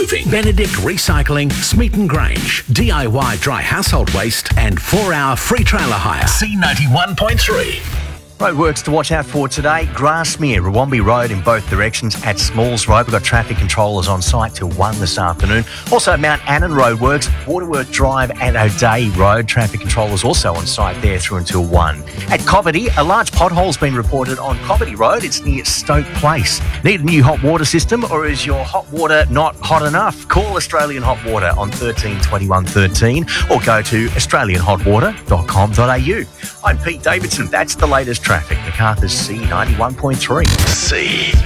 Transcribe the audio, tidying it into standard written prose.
Roofing, Benedict Recycling, Smeaton Grange, DIY Dry Household Waste and 4-hour free trailer hire. C91.3. Roadworks to watch out for today. Grasmere, Rwambi Road in both directions at Smalls Road. We've got traffic controllers on site till 1 this afternoon. Also Mount Annan Roadworks, Waterworth Drive and O'Day Road. Traffic controllers also on site there through until 1. At Coverty, a large pothole's been reported on Coverty Road. It's near Stoke Place. Need a new hot water system or is your hot water not hot enough? Call Australian Hot Water on 13 21 13 or go to australianhotwater.com.au. I'm Pete Davidson. That's the latest traffic. MacArthur's C91.3. C.